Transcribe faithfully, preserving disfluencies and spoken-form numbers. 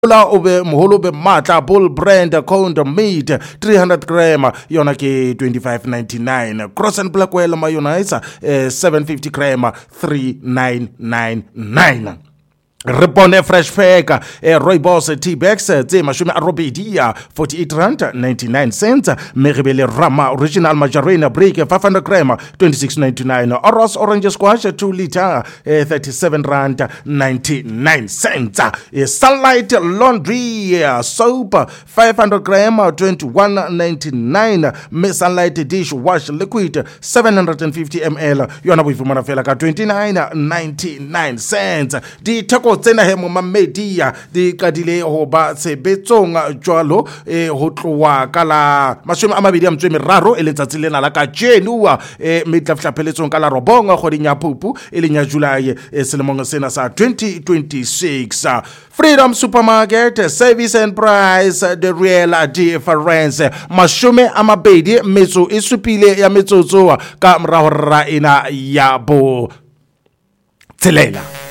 Ola obe moholo be matla bull brand count meat three hundred gram yona ke twenty-five ninety-nine. Cross and Blackwell mayonnaise uh, seven fifty gram three nine nine nine. Repone fresh fake eh, rooibos tea bags tse mashome a robedi ya forty-eight rand ninety-nine cents. Merebele Rama original margarine brick five hundred gram twenty-six ninety-nine. Oros orange squash two liter eh, thirty-seven rand ninety-nine cents. eh, Sunlight laundry eh, soap five hundred gram twenty-one ninety-nine. Sunlight dish wash liquid seven hundred fifty milliliters yona boifumana fela ka twenty-nine ninety-nine cents. Di theko tsena he mo mamedia di kadile ho ba sebetsong jwalo e ho tlowa kala mashome a mabedi a mtswe meraro e letsatsi lena la ka jenua e metlafla pheletsong kala robonga kgoding ya Phupu e leng ya July e selemong sena sa twenty twenty-six. Freedom Supermarket, service and price, the real difference. Mashome a mabedi metso e supile ya metsotso ka mra hora ina ya bo tselela.